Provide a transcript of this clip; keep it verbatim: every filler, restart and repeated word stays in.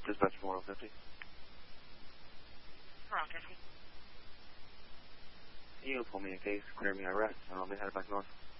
Dispatch four fifty. four fifty. Can you pull me a case, clear me arrest, and I'll be headed back north.